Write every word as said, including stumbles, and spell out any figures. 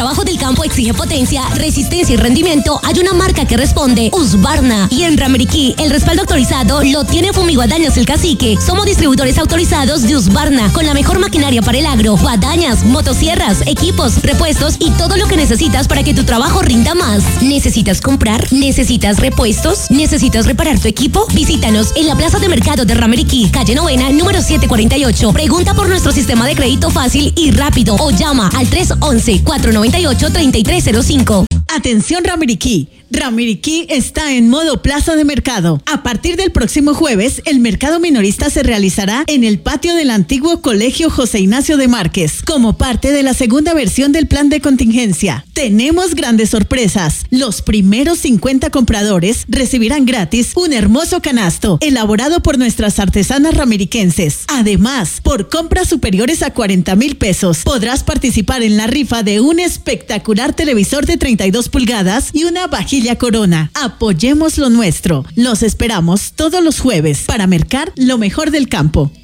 trabajo del campo exige potencia, resistencia y rendimiento, hay una marca que responde: Husqvarna. Y en Rameriquí, el respaldo autorizado lo tiene Fumiguadañas El Cacique. Somos distribuidores autorizados de Husqvarna, con la mejor maquinaria para el agro, guadañas, motosierras, equipos, repuestos y todo lo que necesitas para que tu trabajo rinda más. ¿Necesitas comprar? ¿Necesitas repuestos? ¿Necesitas reparar tu equipo? Visítanos en la Plaza de Mercado de Rameriquí, calle Novena, número setecientos cuarenta y ocho. Pregunta por nuestro sistema de crédito fácil y rápido o llama al tres once, cuatro noventa y ocho, treinta y tres cero cinco. Atención Rameriquí. Rameriquí está en modo plaza de mercado. A partir del próximo jueves, el mercado minorista se realizará en el patio del antiguo Colegio José Ignacio de Márquez, como parte de la segunda versión del plan de contingencia. Tenemos grandes sorpresas. Los primeros cincuenta compradores recibirán gratis un hermoso canasto elaborado por nuestras artesanas rameriquenses. Además, por compras superiores a cuarenta mil pesos, podrás participar en la rifa de un espectacular televisor de treinta y dos pulgadas y una vajilla Corona. Apoyemos lo nuestro. Los esperamos todos los jueves para mercar lo mejor del campo.